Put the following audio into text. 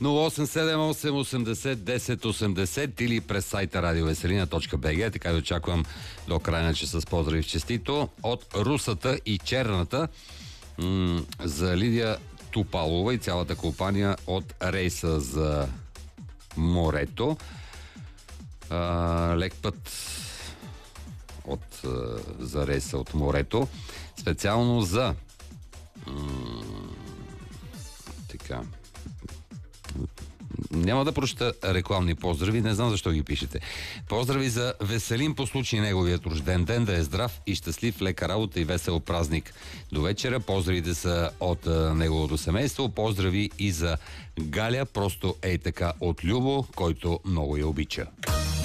0878 80 10 80 или през сайта radioveselina.bg. Така да очаквам до края на часа с поздрави в честито от Русата и Черната за Лидия Топалова и цялата компания от рейса за морето. Лек път за рейса от морето. Специално за така. Няма да прочета рекламни поздрави, не знам защо ги пишете. Поздрави за Веселин по случай неговият рожден ден, да е здрав и щастлив, лека работа и весел празник до вечера. Поздравите са от неговото семейство. Поздрави и за Галя, просто ей така от Любо, който много я обича.